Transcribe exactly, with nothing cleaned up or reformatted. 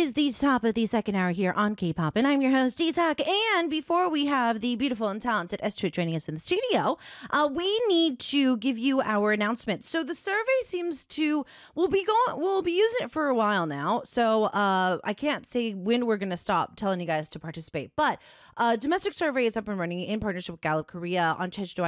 is the top of the second hour here on K-Pop, and I'm your host, D-Tuck. And before we have the beautiful and talented Estrid joining us in the studio, uh, we need to give you our announcement. So the survey seems to, we'll be going, we'll be using it for a while now. So uh, I can't say when we're going to stop telling you guys to participate, but uh, domestic survey is up and running in partnership with Gallup Korea on Jeju